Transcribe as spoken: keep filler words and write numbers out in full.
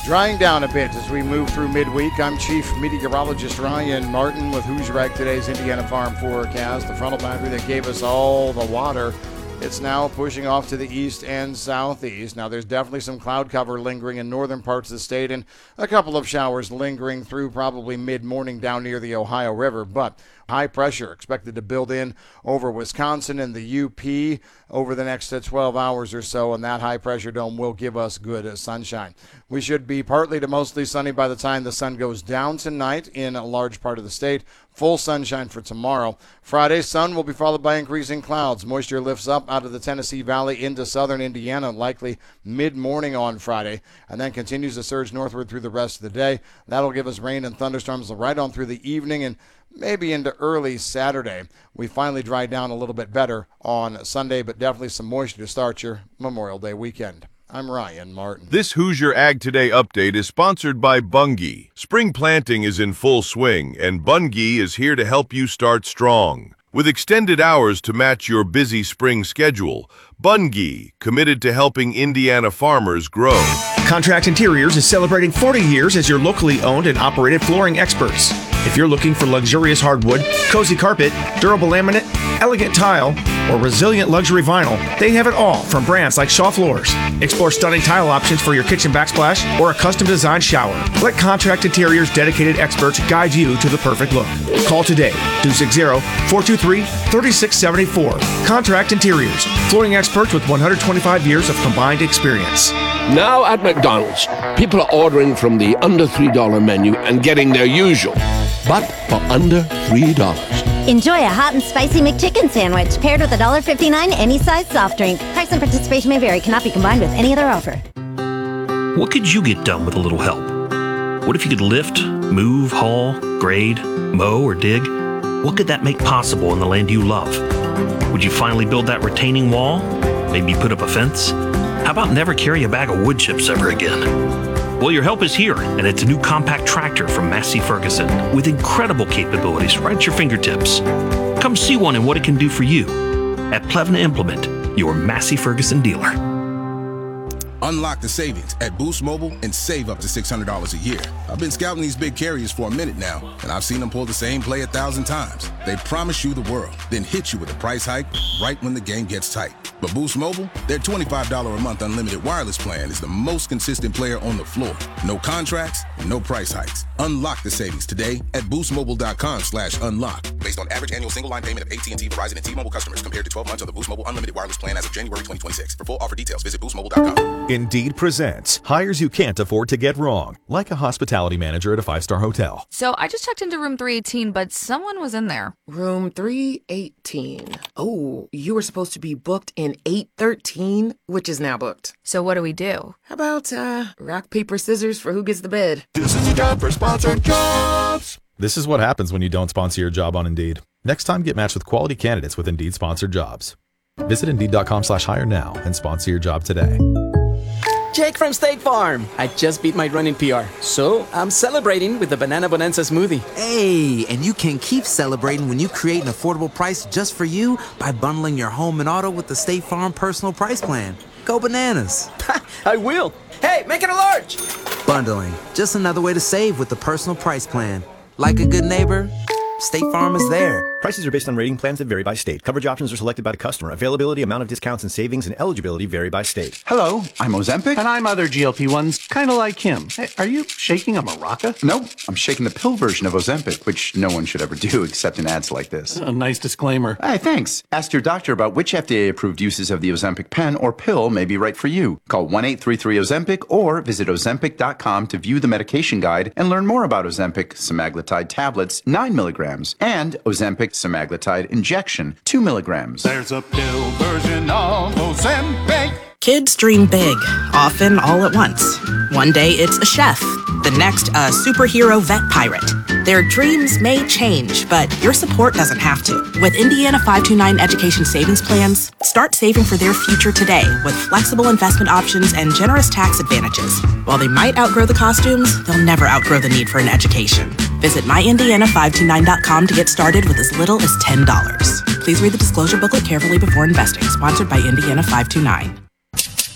Drying down a bit as we move through midweek. I'm Chief Meteorologist Ryan Martin with Hoosier Ag Today's Indiana Farm Forecast. The frontal boundary that gave us all the water, it's now pushing off to the east and southeast. Now, there's definitely some cloud cover lingering in northern parts of the state and a couple of showers lingering through probably mid-morning down near the Ohio River, but high pressure expected to build in over Wisconsin and the U P over the next twelve hours or so, and that high pressure dome will give us good sunshine. We should be partly to mostly sunny by the time the sun goes down tonight in a large part of the state. Full sunshine for tomorrow. Friday, sun will be followed by increasing clouds. Moisture lifts up out of the Tennessee Valley into southern Indiana, likely mid-morning on Friday, and then continues to surge northward through the rest of the day. That'll give us rain and thunderstorms right on through the evening and maybe into early Saturday. We finally dry down a little bit better on Sunday, but definitely some moisture to start your Memorial Day weekend. I'm Ryan Martin. This Hoosier Ag Today update is sponsored by Bunge. Spring planting is in full swing, and Bunge is here to help you start strong. With extended hours to match your busy spring schedule, Bunge, committed to helping Indiana farmers grow. Contract Interiors is celebrating forty years as your locally owned and operated flooring experts. If you're looking for luxurious hardwood, cozy carpet, durable laminate, elegant tile, or resilient luxury vinyl, they have it all from brands like Shaw Floors. Explore stunning tile options for your kitchen backsplash or a custom-designed shower. Let Contract Interiors' dedicated experts guide you to the perfect look. Call today, two six zero, four two three, three six seven four. Contract Interiors, flooring experts with one hundred twenty-five years of combined experience. Now at McDonald's, people are ordering from the under three dollar menu and getting their usual, but for under three dollars. Enjoy a hot and spicy McChicken sandwich paired with a one dollar fifty-nine any size soft drink. Price and participation may vary. Cannot be combined with any other offer. What could you get done with a little help? What if you could lift, move, haul, grade, mow, or dig? What could that make possible in the land you love? Would you finally build that retaining wall? Maybe put up a fence? How about never carry a bag of wood chips ever again? Well, your help is here, and it's a new compact tractor from Massey Ferguson with incredible capabilities right at your fingertips. Come see one and what it can do for you at Plevna Implement, your Massey Ferguson dealer. Unlock the savings at Boost Mobile and save up to six hundred dollars a year. I've been scouting these big carriers for a minute now, and I've seen them pull the same play a thousand times. They promise you the world, then hit you with a price hike right when the game gets tight. But Boost Mobile, their twenty-five dollars a month unlimited wireless plan is the most consistent player on the floor. No contracts, no price hikes. Unlock the savings today at boostmobile.com slash unlock. Based on average annual single line payment of A T and T, Verizon, and T-Mobile customers compared to twelve months of the Boost Mobile unlimited wireless plan as of January twenty twenty-six. For full offer details, visit boost mobile dot com. Indeed presents hires you can't afford to get wrong, like a hospitality manager at a five-star hotel. So I just checked into room three eighteen, but someone was in there. Room three eighteen. Oh, you were supposed to be booked in eight thirteen, which is now booked. So what do we do? How about uh, rock, paper, scissors for who gets the bed? This is your job for sponsored jobs. This is what happens when you don't sponsor your job on Indeed. Next time, get matched with quality candidates with Indeed sponsored jobs. Visit Indeed.com slash hire now and sponsor your job today. Jake from State Farm. I just beat my running P R, so I'm celebrating with the Banana Bonanza smoothie. Hey, and you can keep celebrating when you create an affordable price just for you by bundling your home and auto with the State Farm Personal Price Plan. Go bananas. I will. Hey, make it a large. Bundling, just another way to save with the Personal Price Plan. Like a good neighbor, State Farm is there. Prices are based on rating plans that vary by state. Coverage options are selected by the customer. Availability, amount of discounts and savings, and eligibility vary by state. Hello, I'm Ozempic. And I'm other G L P ones, kind of like him. Hey, are you shaking a maraca? No, I'm shaking the pill version of Ozempic, which no one should ever do except in ads like this. A nice disclaimer. Hey, thanks. Ask your doctor about which F D A-approved uses of the Ozempic pen or pill may be right for you. Call one eight three three Ozempic or visit ozempic dot com to view the medication guide and learn more about Ozempic semaglutide tablets, nine milligrams, and Ozempic semaglutide injection, two milligrams. There's a pill version of Ozempic. Kids dream big, often all at once. One day it's a chef, the next a superhero vet pirate. Their dreams may change, but your support doesn't have to. With Indiana five two nine Education Savings Plans, start saving for their future today with flexible investment options and generous tax advantages. While they might outgrow the costumes, they'll never outgrow the need for an education. Visit my indiana five two nine dot com to get started with as little as ten dollars. Please read the disclosure booklet carefully before investing. Sponsored by Indiana five two nine.